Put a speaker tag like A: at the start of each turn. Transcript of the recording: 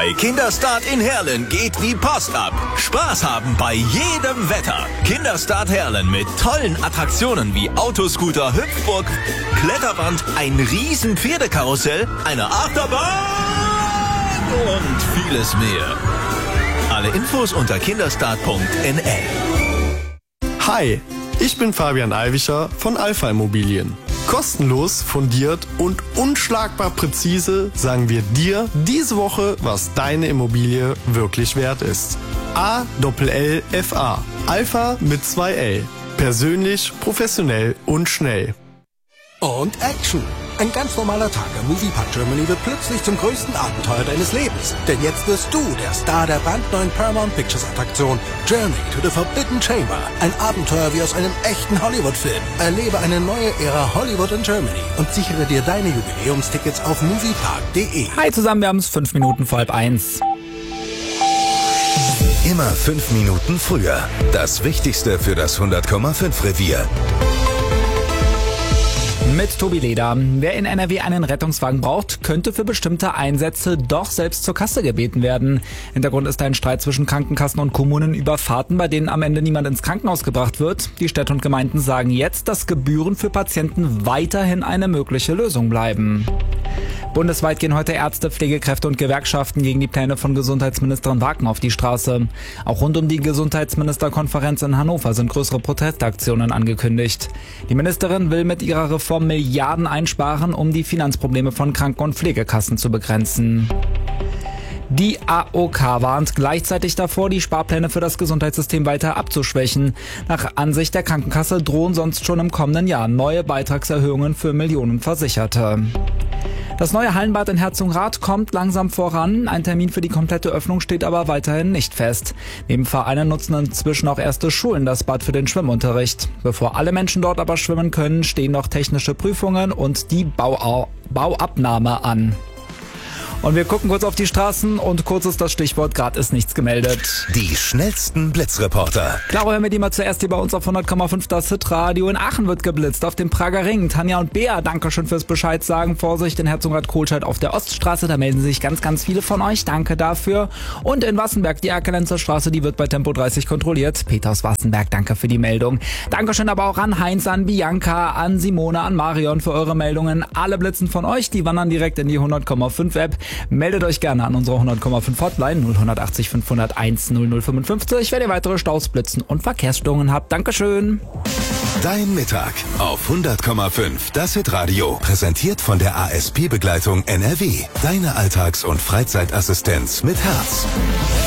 A: Bei Kinderstart in Herlen geht die Post ab. Spaß haben bei jedem Wetter. Kinderstart Herlen mit tollen Attraktionen wie Autoscooter, Hüpfburg, Kletterwand, ein riesen Pferdekarussell, eine Achterbahn und vieles mehr. Alle Infos unter kinderstart.nl.
B: Hi, ich bin Fabian Alwischer von Alpha Immobilien. Kostenlos, fundiert und unschlagbar präzise sagen wir dir diese Woche, was deine Immobilie wirklich wert ist. ALLFA. Alpha mit 2 L. Persönlich, professionell und schnell.
C: Und Action! Ein ganz normaler Tag am Moviepark Germany wird plötzlich zum größten Abenteuer deines Lebens. Denn jetzt wirst du der Star der brandneuen Paramount Pictures Attraktion Journey to the Forbidden Chamber. Ein Abenteuer wie aus einem echten Hollywood-Film. Erlebe eine neue Ära Hollywood in Germany und sichere dir deine Jubiläumstickets auf moviepark.de.
D: Hi zusammen, wir haben es 5 Minuten vor 12:30.
E: Immer 5 Minuten früher. Das Wichtigste für das 100,5 Revier.
D: Mit Tobi Leder. Wer in NRW einen Rettungswagen braucht, könnte für bestimmte Einsätze doch selbst zur Kasse gebeten werden. Hintergrund ist ein Streit zwischen Krankenkassen und Kommunen über Fahrten, bei denen am Ende niemand ins Krankenhaus gebracht wird. Die Städte und Gemeinden sagen jetzt, dass Gebühren für Patienten weiterhin eine mögliche Lösung bleiben. Bundesweit gehen heute Ärzte, Pflegekräfte und Gewerkschaften gegen die Pläne von Gesundheitsministerin Wagen auf die Straße. Auch rund um die Gesundheitsministerkonferenz in Hannover sind größere Protestaktionen angekündigt. Die Ministerin will mit ihrer Reform Milliarden einsparen, um die Finanzprobleme von Kranken- und Pflegekassen zu begrenzen. Die AOK warnt gleichzeitig davor, die Sparpläne für das Gesundheitssystem weiter abzuschwächen. Nach Ansicht der Krankenkasse drohen sonst schon im kommenden Jahr neue Beitragserhöhungen für Millionen Versicherte. Das neue Hallenbad in Herzogenrath kommt langsam voran. Ein Termin für die komplette Öffnung steht aber weiterhin nicht fest. Neben Vereinen nutzen inzwischen auch erste Schulen das Bad für den Schwimmunterricht. Bevor alle Menschen dort aber schwimmen können, stehen noch technische Prüfungen und die Bauabnahme an. Und wir gucken kurz auf die Straßen und kurz ist das Stichwort, gerade ist nichts gemeldet.
E: Die schnellsten Blitzreporter.
D: Klaro, hören wir die mal zuerst hier bei uns auf 100,5 das Hitradio. In Aachen wird geblitzt, auf dem Prager Ring. Tanja und Bea, danke schön fürs Bescheid sagen. Vorsicht in Herzogenrath-Kohlscheid auf der Oststraße, da melden sich ganz, ganz viele von euch. Danke dafür. Und in Wassenberg, die Erkelenzer Straße, die wird bei Tempo 30 kontrolliert. Peter aus Wassenberg, danke für die Meldung. Dankeschön aber auch an Heinz, an Bianca, an Simone, an Marion für eure Meldungen. Alle Blitzen von euch, die wandern direkt in die 100,5 App. Meldet euch gerne an unserer 100,5 Hotline 0180 501 0055, wenn ihr weitere Staus, Blitzen und Verkehrsstörungen habt. Dankeschön.
E: Dein Mittag auf 100,5 das Hitradio. Präsentiert von der ASP-Begleitung NRW. Deine Alltags- und Freizeitassistenz mit Herz.